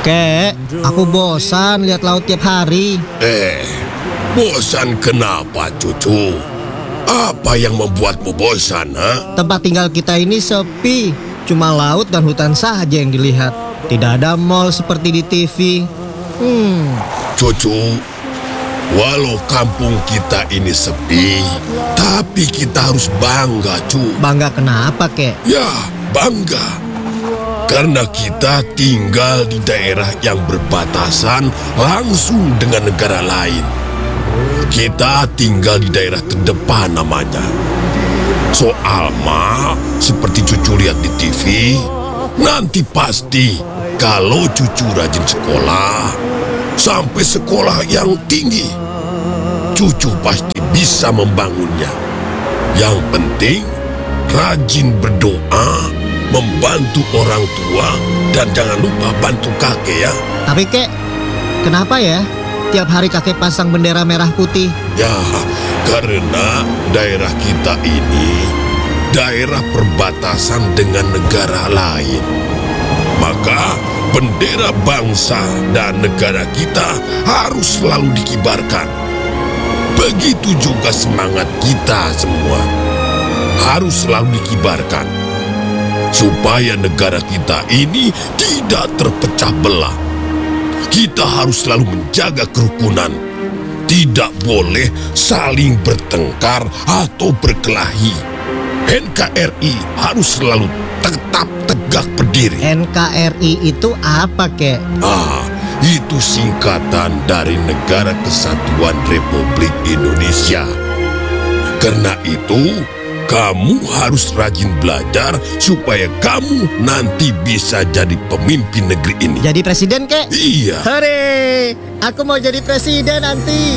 Kek, aku bosan lihat laut tiap hari. Bosan kenapa, cucu? Apa yang membuatmu bosan, ha? Tempat tinggal kita ini sepi, cuma laut dan hutan saja yang dilihat. Tidak ada mall seperti di TV. Cucu, walau kampung kita ini sepi, tapi kita harus bangga, cu. Bangga kenapa, Kek? Ya, bangga. Karena kita tinggal di daerah yang berbatasan langsung dengan negara lain. Kita tinggal di daerah terdepan namanya. Soal mah, seperti cucu lihat di TV, nanti pasti kalau cucu rajin sekolah, sampai sekolah yang tinggi, cucu pasti bisa membangunnya. Yang penting, rajin berdoa, membantu orang tua, dan jangan lupa bantu kakek ya. Tapi Kek, kenapa ya tiap hari kakek pasang bendera merah putih? Ya, karena daerah kita ini daerah perbatasan dengan negara lain. Maka bendera bangsa dan negara kita harus selalu dikibarkan. Begitu juga semangat kita semua harus selalu dikibarkan, supaya negara kita ini tidak terpecah belah. Kita harus selalu menjaga kerukunan. Tidak boleh saling bertengkar atau berkelahi. NKRI harus selalu tetap tegak berdiri. NKRI itu apa, Kek? Itu singkatan dari Negara Kesatuan Republik Indonesia. Karena itu, kamu harus rajin belajar supaya kamu nanti bisa jadi pemimpin negeri ini. Jadi presiden, Kek? Iya. Hore, aku mau jadi presiden nanti.